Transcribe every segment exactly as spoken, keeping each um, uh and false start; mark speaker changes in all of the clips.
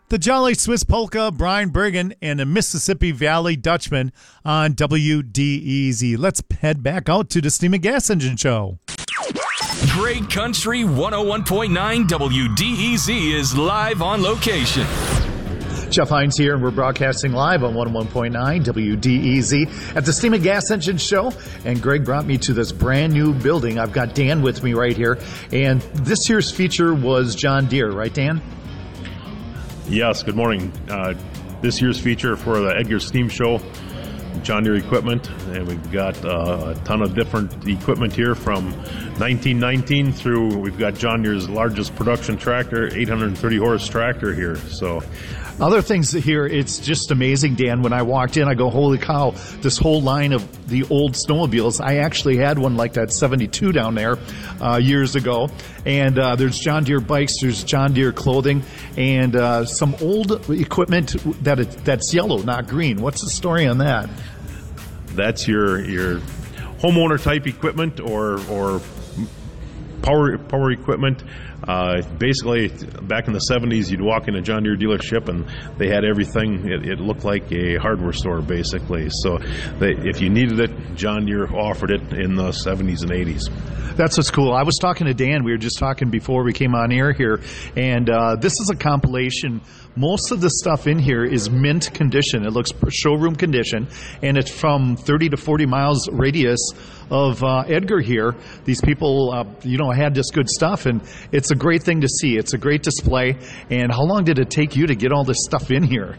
Speaker 1: The Jolly Swiss Polka, Brian Bergen, and the Mississippi Valley Dutchman on W D E Z. Let's head back out to the Steam and Gas Engine Show.
Speaker 2: Great Country one oh one point nine W D E Z is live on location.
Speaker 1: Jeff Hines here, and we're broadcasting live on one oh one point nine W D E Z at the Steam and Gas Engine Show. And Greg brought me to this brand new building. I've got Dan with me right here. And this year's feature was John Deere, right, Dan?
Speaker 3: Yes, good morning. Uh, this year's feature for the Edgar Steam Show, John Deere equipment, and we've got uh, a ton of different equipment here from nineteen nineteen through, we've got John Deere's largest production tractor, eight hundred thirty horse tractor here. So
Speaker 1: other things here, it's just amazing, Dan. When I walked in, I go, holy cow, this whole line of the old snowmobiles. I actually had one like that seventy-two down there uh, years ago. And uh, there's John Deere bikes, there's John Deere clothing, and uh, some old equipment that it, that's yellow, not green. What's the story on that?
Speaker 3: That's your your homeowner type equipment or or power power equipment. Uh, basically, back in the seventies, you'd walk in a John Deere dealership and they had everything. It, it looked like a hardware store, basically. So they, if you needed it, John Deere offered it in the seventies and eighties.
Speaker 1: That's what's cool. I was talking to Dan. We were just talking before we came on air here, and uh, this is a compilation. Most of the stuff in here is mint condition. It looks showroom condition, and it's from thirty to forty miles radius of uh, Edgar here. These people, uh, you know, had this good stuff, and it's a great thing to see. It's a great display. And how long did it take you to get all this stuff in here?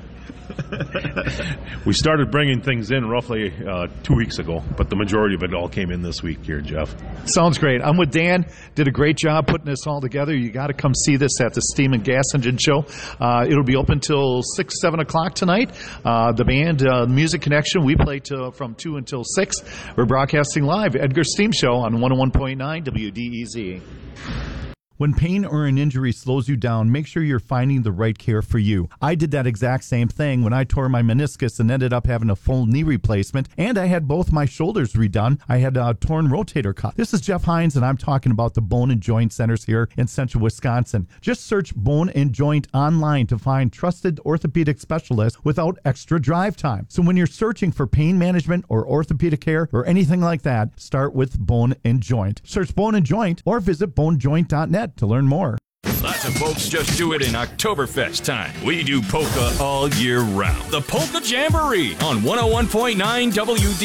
Speaker 3: We started bringing things in roughly uh, two weeks ago, but the majority of it all came in this week here, Jeff.
Speaker 1: Sounds great. I'm with Dan. Did a great job putting this all together. You got to come see this at the Steam and Gas Engine Show. Uh, it'll be open till six, seven o'clock tonight. Uh, the band, uh, Music Connection, we play till, from two until six. We're broadcasting live, Edgar Steam Show on one oh one point nine W D E Z. When pain or an injury slows you down, make sure you're finding the right care for you. I did that exact same thing when I tore my meniscus and ended up having a full knee replacement, and I had both my shoulders redone. I had a torn rotator cuff. This is Jeff Hines, and I'm talking about the Bone and Joint Centers here in central Wisconsin. Just search Bone and Joint online to find trusted orthopedic specialists without extra drive time. So when you're searching for pain management or orthopedic care or anything like that, start with Bone and Joint. Search Bone and Joint or visit bone joint dot net to learn more.
Speaker 2: Lots of folks just do it in Oktoberfest time. We do polka all year round. The Polka Jamboree on one oh one point nine W D